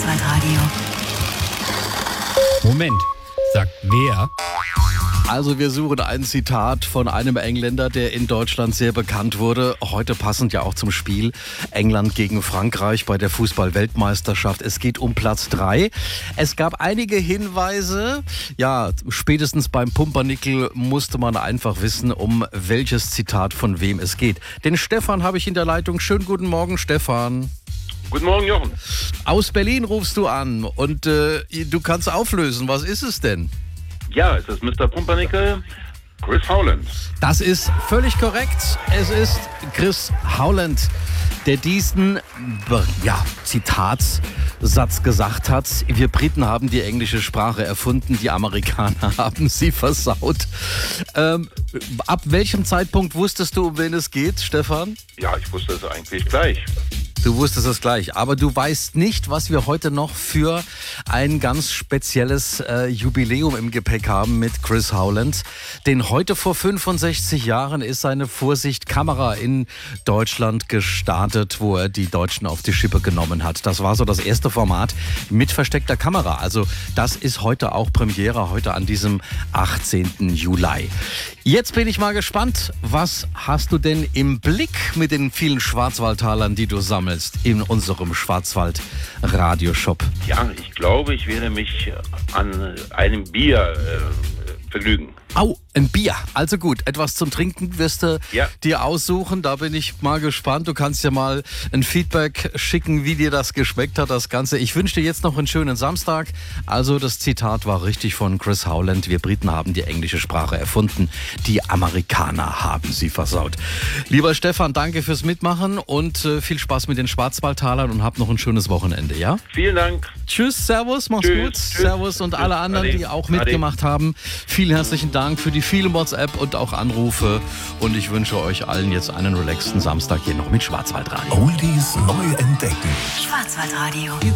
Schwarzwaldradio. Moment, sagt wer? Also wir suchen ein Zitat von einem Engländer, der in Deutschland sehr bekannt wurde. Heute passend ja auch zum Spiel England gegen Frankreich bei der Fußball-Weltmeisterschaft. Es geht um Platz 3. Es gab einige Hinweise. Ja, spätestens beim Pumpernickel musste man einfach wissen, um welches Zitat von wem es geht. Den Stefan habe ich in der Leitung. Schönen guten Morgen, Stefan. Guten Morgen, Jochen. Aus Berlin rufst du an und du kannst auflösen. Was ist es denn? Ja, es ist Mr. Pumpernickel, Chris Howland. Das ist völlig korrekt. Es ist Chris Howland, der diesen Zitatsatz gesagt hat. Wir Briten haben die englische Sprache erfunden, die Amerikaner haben sie versaut. Ab welchem Zeitpunkt wusstest du, um wen es geht, Stefan? Ja, ich wusste es eigentlich gleich. Du wusstest es gleich, aber du weißt nicht, was wir heute noch für ein ganz spezielles Jubiläum im Gepäck haben mit Chris Howland. Denn heute vor 65 Jahren ist seine Vorsicht-Kamera in Deutschland gestartet, wo er die Deutschen auf die Schippe genommen hat. Das war so das erste Format mit versteckter Kamera. Also das ist heute auch Premiere, heute an diesem 18. Juli. Jetzt bin ich mal gespannt, was hast du denn im Blick mit den vielen Schwarzwaldtalern, die du sammelst in unserem Schwarzwald-Radioshop? Ja, ich glaube, ich werde mich an einem Bier vergnügen. Au, ein Bier. Also gut, etwas zum Trinken wirst du Ja. dir aussuchen. Da bin ich mal gespannt. Du kannst ja mal ein Feedback schicken, wie dir das geschmeckt hat, das Ganze. Ich wünsche dir jetzt noch einen schönen Samstag. Also das Zitat war richtig von Chris Howland. Wir Briten haben die englische Sprache erfunden. Die Amerikaner haben sie versaut. Lieber Stefan, danke fürs Mitmachen und viel Spaß mit den Schwarzwaldtalern und hab noch ein schönes Wochenende, ja? Vielen Dank. Tschüss, Servus, mach's Tschüss, gut. tschüss, Servus und tschüss, alle anderen, Ade, die auch Ade. mitgemacht haben. Vielen herzlichen Dank für die vielen WhatsApp und auch Anrufe. Und ich wünsche euch allen jetzt einen relaxten Samstag hier noch mit Schwarzwaldradio. Oldies neu entdecken. Schwarzwaldradio.